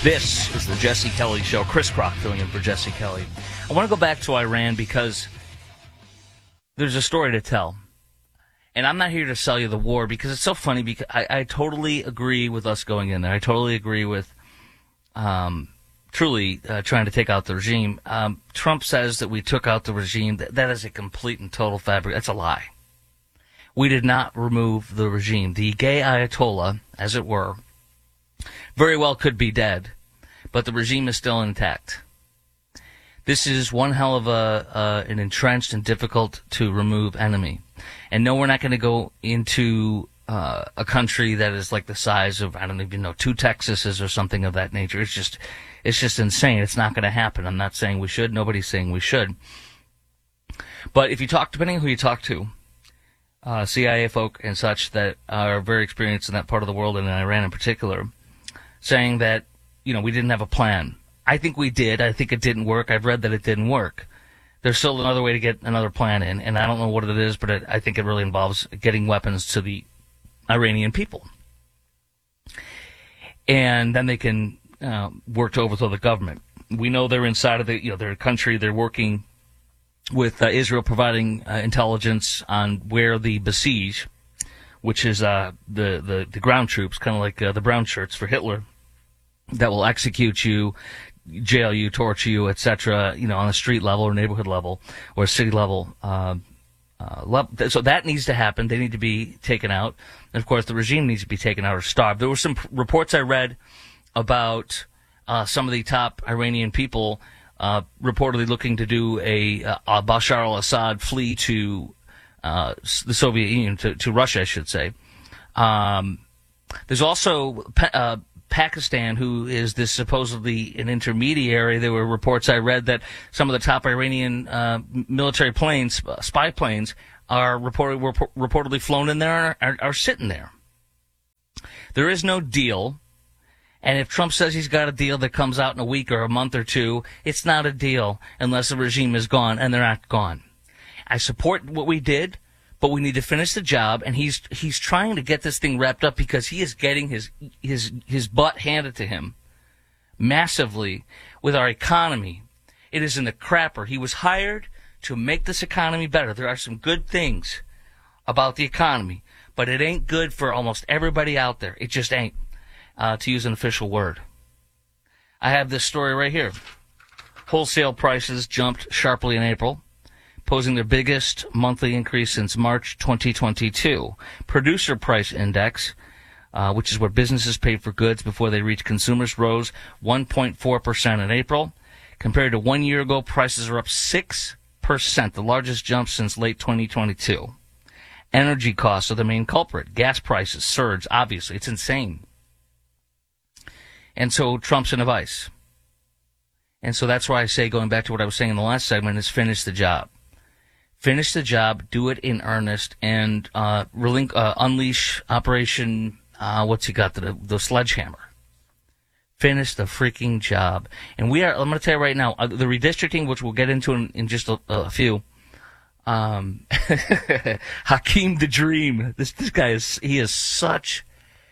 This is the Jesse Kelly Show. Chris Crock filling in for Jesse Kelly. I want to go back to Iran because there's a story to tell. And I'm not here to sell you the war because it's so funny because I totally agree with us going in there. I totally agree with truly trying to take out the regime. Trump says that we took out the regime. That is a complete and total fabric. That's a lie. We did not remove the regime. The gay Ayatollah, as it were, very well could be dead, but the regime is still intact. This is one hell of an entrenched and difficult to remove enemy. And no, we're not going to go into a country that is like the size of, I don't even know, 2 Texases or something of that nature. It's just insane. It's not going to happen. I'm not saying we should. Nobody's saying we should. But if you talk, depending on who you talk to, CIA folk and such that are very experienced in that part of the world and in Iran in particular, saying that, you know, we didn't have a plan. I think we did. I think it didn't work. I've read that it didn't work. There's still another way to get another plan in, and I don't know what it is, but I think it really involves getting weapons to the Iranian people. And then they can work to overthrow the government. We know they're inside of their country. They're working with Israel, providing intelligence on where the besiege, which is the ground troops, kind of like the brown shirts for Hitler, that will execute you, jail you, torture you, etc., on a street level or neighborhood level or city level. So that needs to happen. They need to be taken out. And, of course, the regime needs to be taken out or starved. There were some reports I read about some of the top Iranian people reportedly looking to do a Bashar al-Assad flee to the Soviet Union, to Russia, I should say. There's also Pakistan, who is this supposedly an intermediary. There were reports I read that some of the top Iranian military planes, spy planes, are reportedly flown in there and are sitting there. There is no deal. And if Trump says he's got a deal that comes out in a week or a month or two, it's not a deal unless the regime is gone, and they're not gone. I support what we did, but we need to finish the job, and he's trying to get this thing wrapped up because he is getting his butt handed to him massively with our economy. It is in the crapper. He was hired to make this economy better. There are some good things about the economy, but it ain't good for almost everybody out there. It just ain't, to use an official word. I have this story right here. Wholesale prices jumped sharply in April, posing their biggest monthly increase since March 2022. Producer Price Index, which is where businesses pay for goods before they reach consumers, rose 1.4% in April. Compared to 1 year ago, prices are up 6%, the largest jump since late 2022. Energy costs are the main culprit. Gas prices surged, obviously. It's insane. And so Trump's in a vice. And so that's why I say, going back to what I was saying in the last segment, is finish the job. Finish the job, do it in earnest, and unleash Operation, what's he got, the sledgehammer. Finish the freaking job. And I'm going to tell you right now, the redistricting, which we'll get into in just a few, Hakeem the Dream, this guy he is such,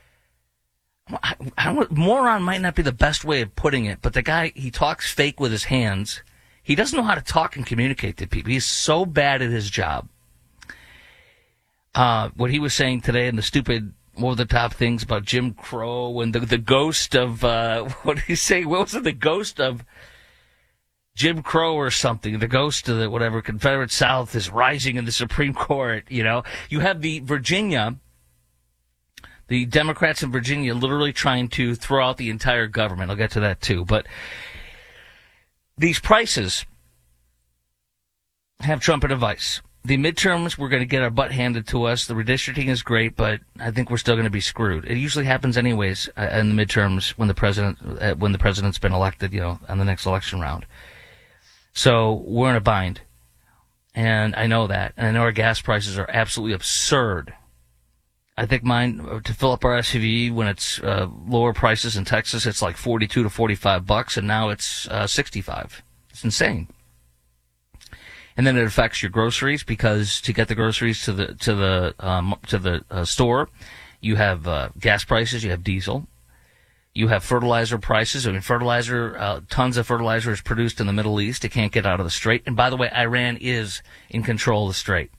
moron might not be the best way of putting it, but the guy, he talks fake with his hands. He doesn't know how to talk and communicate to people. He's so bad at his job. What he was saying today and the stupid over-the-top things about Jim Crow and the ghost of, what did he say? What was it? The ghost of Jim Crow or something. The ghost of the whatever Confederate South is rising in the Supreme Court, You have the Democrats in Virginia literally trying to throw out the entire government. I'll get to that too. But these prices have Trump in a vice. The midterms, we're going to get our butt handed to us. The redistricting is great, but I think we're still going to be screwed. It usually happens anyways in the midterms when the president's been elected, on the next election round. So we're in a bind, and I know that. And I know our gas prices are absolutely absurd. I think mine, to fill up our SUV when it's lower prices in Texas, it's like $42 to $45, and now it's $65. It's insane. And then it affects your groceries because to get the groceries to the store, you have gas prices, you have diesel, You have fertilizer prices. I mean, tons of fertilizer is produced in the Middle East. It can't get out of the Strait. And by the way, Iran is in control of the Strait.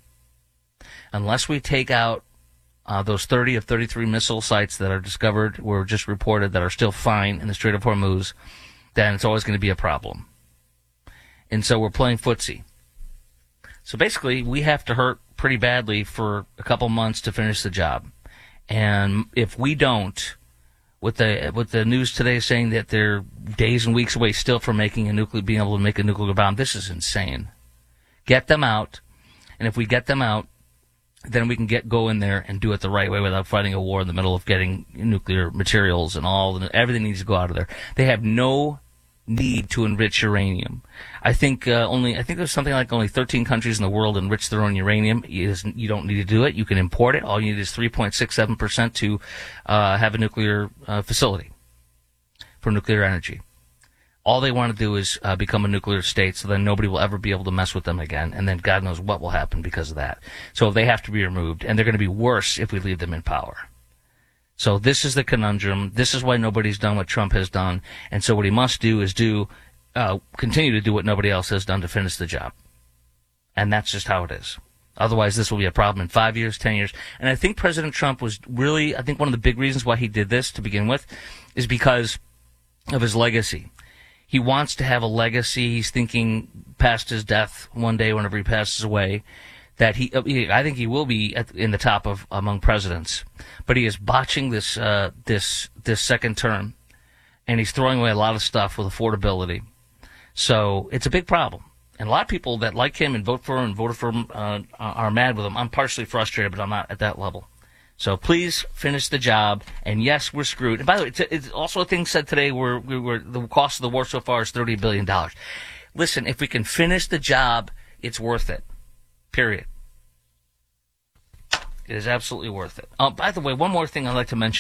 Unless we take out those 30 of 33 missile sites that are discovered, were just reported, that are still fine in the Strait of Hormuz, then it's always going to be a problem. And so we're playing footsie. So basically, we have to hurt pretty badly for a couple months to finish the job. And if we don't, with the news today saying that they're days and weeks away still from being able to make a nuclear bomb, this is insane. Get them out, and if we get them out, then we can go in there and do it the right way without fighting a war in the middle of getting nuclear materials and everything needs to go out of there. They have no need to enrich uranium. I think there's something like only 13 countries in the world enrich their own uranium. You don't need to do it. You can import it. All you need is 3.67% to have a nuclear facility for nuclear energy. All they want to do is become a nuclear state, so then nobody will ever be able to mess with them again, and then God knows what will happen because of that. So they have to be removed, and they're going to be worse if we leave them in power. So this is the conundrum. This is why nobody's done what Trump has done, and so what he must do is continue to do what nobody else has done to finish the job. And that's just how it is. Otherwise, this will be a problem in 5 years, 10 years. And I think President Trump one of the big reasons why he did this to begin with is because of his legacy. He wants to have a legacy. He's thinking past his death one day, whenever he passes away, that I think he will be in the top among presidents. But he is botching this second term, and he's throwing away a lot of stuff with affordability. So it's a big problem. And a lot of people that like him and voted for him are mad with him. I'm partially frustrated, but I'm not at that level. So please finish the job. And yes, we're screwed. And by the way, it's also a thing said today where the cost of the war so far is $30 billion. Listen, if we can finish the job, it's worth it. Period. It is absolutely worth it. By the way, one more thing I'd like to mention.